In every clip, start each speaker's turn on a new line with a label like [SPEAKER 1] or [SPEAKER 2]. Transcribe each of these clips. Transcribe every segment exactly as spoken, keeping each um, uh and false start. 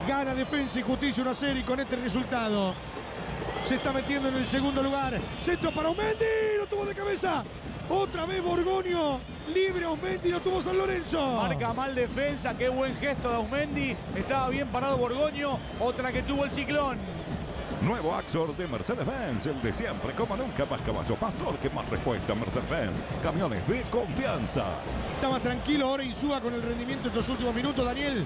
[SPEAKER 1] Gana Defensa y Justicia uno a cero y con este resultado se está metiendo en el segundo lugar. Centro para Aumendi, lo tuvo de cabeza. Otra vez Borgoño, libre Aumendi, lo tuvo San Lorenzo.
[SPEAKER 2] Marca mal Defensa, qué buen gesto de Aumendi. Estaba bien parado Borgoño, otra que tuvo el Ciclón.
[SPEAKER 3] Nuevo Axor de Mercedes-Benz, el de siempre, como nunca, más caballos, más torque, más respuesta. Mercedes-Benz, camiones de confianza.
[SPEAKER 1] Estaba tranquilo ahora Insúa con el rendimiento en los últimos minutos, Daniel.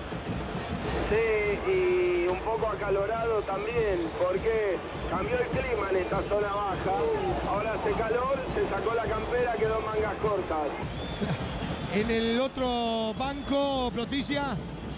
[SPEAKER 4] Sí, y un poco acalorado también, porque cambió el clima en esta zona baja. Ahora hace calor, se sacó la campera, quedó en mangas cortas.
[SPEAKER 1] En el otro banco, Proticia.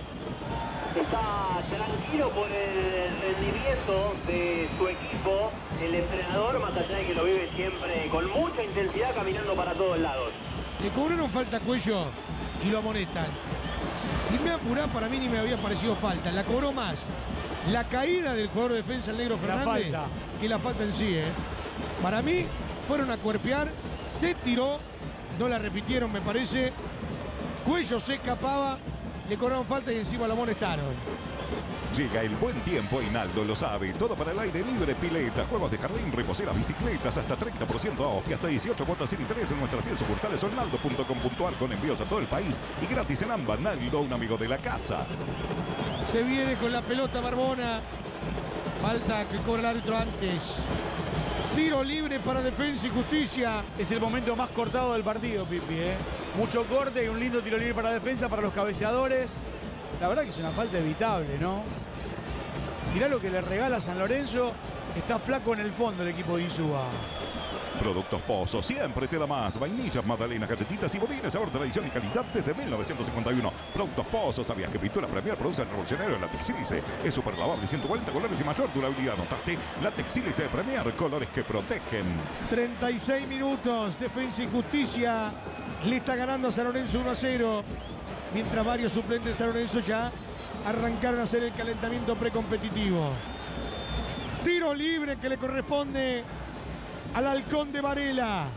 [SPEAKER 5] Está tranquilo por el rendimiento de su equipo, el entrenador, más allá de que lo vive siempre con mucha intensidad, caminando para todos lados.
[SPEAKER 1] Le cobraron falta a Cuello y lo amonestan. Si me apurás, para mí ni me había parecido falta. La cobró más la caída del jugador de defensa, el Negro Fernández,
[SPEAKER 2] la falta.
[SPEAKER 1] que la falta en sí. ¿eh? Para mí, fueron a cuerpear, se tiró, no la repitieron, me parece. Cuello se escapaba, le cobraron falta y encima lo amonestaron.
[SPEAKER 3] Llega el buen tiempo, Hinaldo lo sabe. Todo para el aire libre, pileta, juegos de jardín, reposeras, bicicletas, hasta treinta por ciento off y hasta dieciocho cuotas sin interés en nuestras cien sucursales o en naldo punto com punto a r con envíos a todo el país y gratis en ambas. Naldo, un amigo de la casa.
[SPEAKER 1] Se viene con la pelota Barbona. Falta que cobra el árbitro antes. Tiro libre para Defensa y Justicia.
[SPEAKER 2] Es el momento más cortado del partido, Pipi, ¿eh? Mucho corte y un lindo tiro libre para Defensa, para los cabeceadores. La verdad que es una falta evitable, ¿no? Mirá lo que le regala San Lorenzo. Está flaco en el fondo el equipo de Insúa.
[SPEAKER 3] Productos Pozo, siempre te da más. Vainillas, magdalenas, galletitas y budines, sabor, tradición y calidad desde mil novecientos cincuenta y uno. Productos Pozo, ¿sabías que Pintura Premier produce el revolucionario látex sílice? Es super lavable, ciento cuarenta colores y mayor durabilidad. ¿Notaste? Látex sílice de Premier, colores que protegen.
[SPEAKER 1] treinta y seis minutos, Defensa y Justicia le está ganando a San Lorenzo uno a cero. Mientras varios suplentes de San Lorenzo ya arrancaron a hacer el calentamiento precompetitivo. Tiro libre que le corresponde al Halcón de Varela.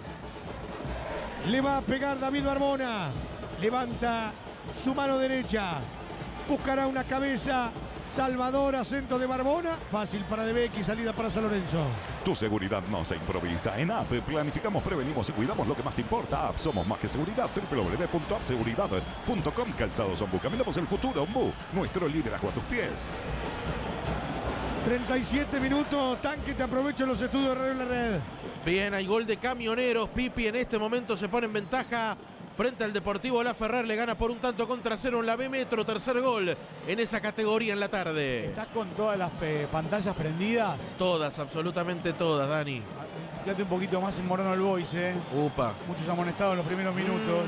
[SPEAKER 1] Le va a pegar David Barbona. Levanta su mano derecha. Buscará una cabeza salvadora, centro de Barbona. Fácil para De Becchi, salida para San Lorenzo.
[SPEAKER 3] Tu seguridad no se improvisa. En A P planificamos, prevenimos y cuidamos lo que más te importa. A P somos más que seguridad. doble u doble u doble u punto app seguridad punto com. Calzados Ombú. Caminamos el futuro, Ombú. Nuestro liderazgo a tus pies.
[SPEAKER 1] treinta y siete minutos. Tanque, te aprovecho los estudios de Radio en la Red.
[SPEAKER 6] Bien, hay gol de Camioneros. Pipi en este momento se pone en ventaja frente al Deportivo La Ferrer. Le gana por un tanto contra cero en la B Metro. Tercer gol en esa categoría en la tarde.
[SPEAKER 2] ¿Estás con todas las eh, pantallas prendidas?
[SPEAKER 6] Todas, absolutamente todas, Dani.
[SPEAKER 2] Fíjate un poquito más en Moreno el Boys, ¿eh?
[SPEAKER 6] Upa.
[SPEAKER 2] Muchos amonestados en los primeros minutos.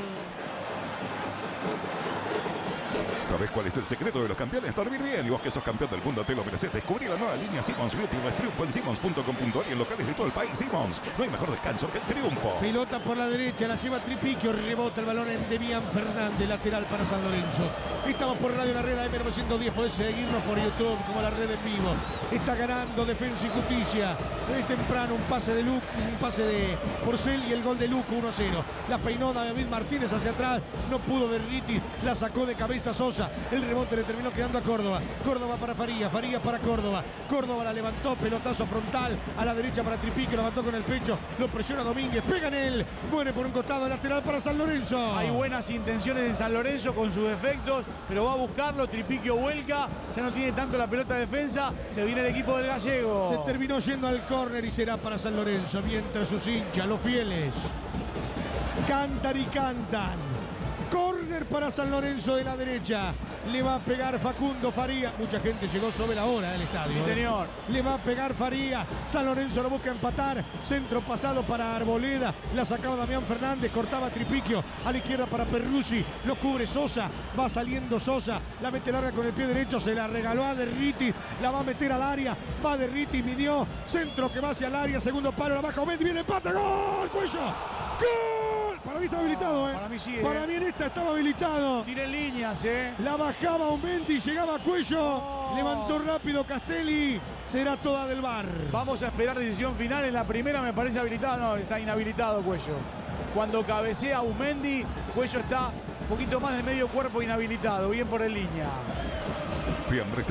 [SPEAKER 3] ¿Sabes cuál es el secreto de los campeones? Dormir bien. Y vos que sos campeón del mundo te lo mereces. Descubrí la nueva línea Simmons Beauty Rest Triunfo en simmons punto com punto a r y en locales de todo el país. Simmons, no hay mejor descanso que el triunfo.
[SPEAKER 1] Pelota por la derecha, la lleva Tripiquio, rebota el balón en Demian Fernández, lateral para San Lorenzo. Estamos por Radio La Red A M novecientos diez, podés seguirnos por YouTube como La Red en vivo. Está ganando Defensa y Justicia. Desde temprano un pase de Luco, un pase de Porcel y el gol de Luco uno a cero. La peinó David Martínez hacia atrás, no pudo Derriti, la sacó de cabeza Sosa. El rebote le terminó quedando a Córdoba. Córdoba para Farías, Farías para Córdoba. Córdoba la levantó, pelotazo frontal a la derecha para Tripiquio, levantó con el pecho, lo presiona Domínguez, pega en él, muere por un costado, lateral para San Lorenzo.
[SPEAKER 2] Hay buenas intenciones en San Lorenzo con sus defectos, pero va a buscarlo, Tripiquio vuelca, ya no tiene tanto la pelota de defensa, se viene el equipo del gallego.
[SPEAKER 1] Se terminó yendo al córner y será para San Lorenzo, mientras sus hinchas, los fieles, cantan y cantan. Córner para San Lorenzo de la derecha. Le va a pegar Facundo Faría. Mucha gente llegó sobre la hora del estadio.
[SPEAKER 2] Sí, señor.
[SPEAKER 1] Le va a pegar Faría. San Lorenzo lo busca empatar. Centro pasado para Arboleda. La sacaba Damián Fernández. Cortaba Tripiquio. A la izquierda para Perruzzi. Lo cubre Sosa. Va saliendo Sosa. La mete larga con el pie derecho. Se la regaló a Derriti. La va a meter al área. Va Derriti. Midió. Centro que va hacia el área. Segundo palo. La baja Omendi. Viene el empate. ¡Gol! ¡Cuello! ¡Gol! Para mí está habilitado, ¿eh?
[SPEAKER 2] Para mí sí,
[SPEAKER 1] Para
[SPEAKER 2] eh.
[SPEAKER 1] mí en esta estaba habilitado.
[SPEAKER 2] Tira en líneas, ¿eh?
[SPEAKER 1] La bajaba Aumendi, llegaba a Cuello.
[SPEAKER 2] Oh.
[SPEAKER 1] Levantó rápido Castelli. Será toda del V A R.
[SPEAKER 2] Vamos a esperar decisión final. En la primera me parece habilitado. No, está inhabilitado Cuello. Cuando cabecea Aumendi, Cuello está un poquito más de medio cuerpo inhabilitado. Bien por en línea.
[SPEAKER 3] Fiambres